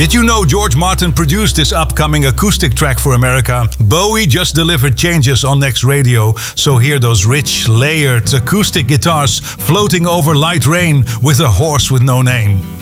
Did you know George Martin produced this upcoming acoustic track for America? Bowie just delivered changes on Next Radio, so hear those rich, layered acoustic guitars floating over light rain with a horse with no name.